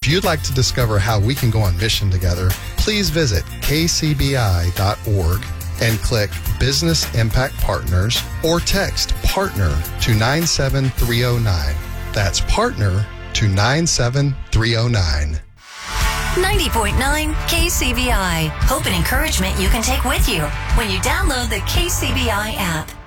you'd like to discover how we can go on mission together, please visit kcbi.org and click Business Impact Partners or text PARTNER to 97309. That's PARTNER to 97309. 90.9 KCBI. Hope and encouragement you can take with you when you download the KCBI app.